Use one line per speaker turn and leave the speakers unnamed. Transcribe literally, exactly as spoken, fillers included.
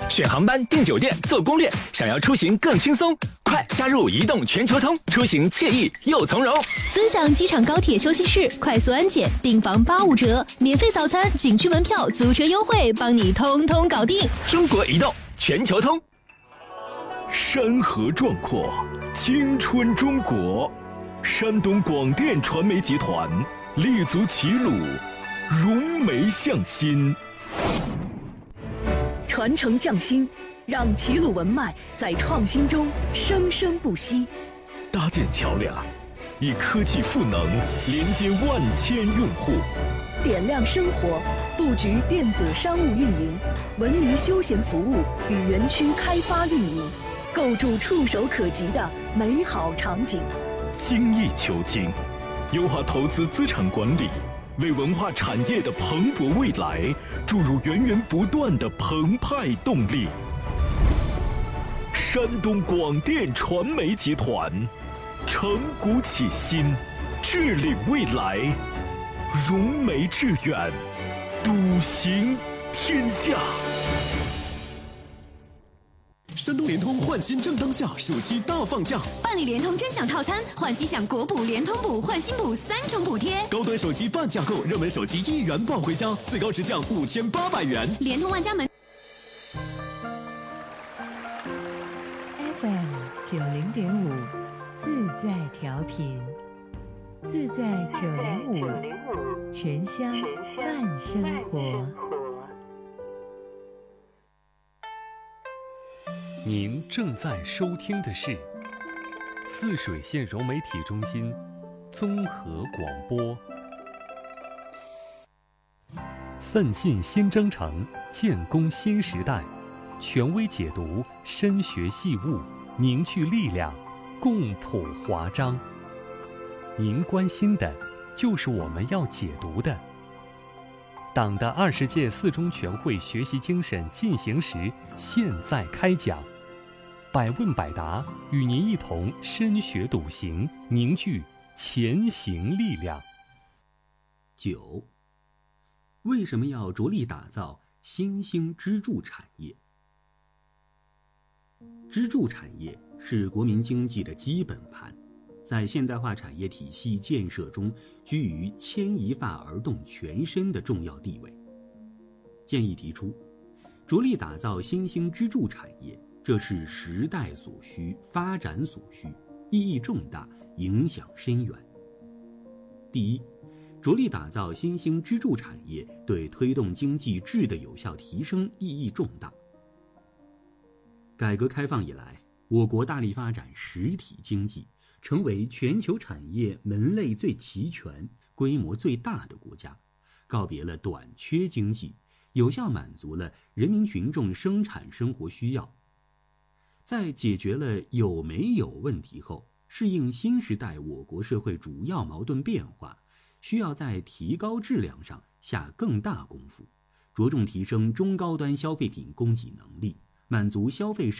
选航班、订酒店、做攻略，想要出行更轻松，快加入移动全球通，出行惬意又从容。
尊享机场高铁休息室，快速安检，订房八五折，免费早餐、景区门票、租车优惠，帮你通通搞定。
中国移动全球通。
山河壮阔，青春中国。山东广电传媒集团立足齐鲁，融媒向心，
传承匠心，让齐鲁文脉在创新中生生不息。
搭建桥梁，以科技赋能连接万千用户。
点亮生活，布局电子商务运营、文娱休闲服务与园区开发运营，构筑触手可及的美好场景。
精益求精，优化投资资产管理，为文化产业的蓬勃未来注入源源不断的澎湃动力。山东广电传媒集团，承古启新，治理未来，融媒致远，笃行天下。
山东联通换新正当下，暑期大放价，
办理联通真享套餐，换机享国补、联通补、换新补三重补贴。
高端手机半价购，热门手机一元抱回家，最高直降五千八百元。
联通万家门。
F M 九零点五，自在调频，自在九零五，全乡慢生活。
您正在收听的是泗水县融媒体中心综合广播。奋进新征程，建功新时代，权威解读，深学细悟，凝聚力量，共谱华章。您关心的，就是我们要解读的。党的二十届四中全会学习精神进行时现在开讲，百问百答，与您一同深学笃行，凝聚前行力量。
九，为什么要着力打造新兴支柱产业？支柱产业是国民经济的基本盘，在现代化产业体系建设中居于牵一发而动全身的重要地位。建议提出，着力打造新兴支柱产业，这是时代所需，发展所需，意义重大，影响深远。第一，着力打造新兴支柱产业，对推动经济质的有效提升意义重大。改革开放以来，我国大力发展实体经济，成为全球产业门类最齐全、规模最大的国家，告别了短缺经济，有效满足了人民群众生产生活需要。在解决了有没有问题后，适应新时代我国社会主要矛盾变化，需要在提高质量上下更大功夫，着重提升中高端消费品供给能力，满足消费